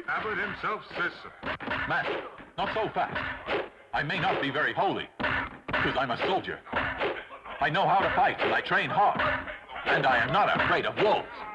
Abbot himself says so. Master, not so fast. I may not be very holy, because I'm a soldier. I know how to fight, and I train hard. And I am not afraid of wolves.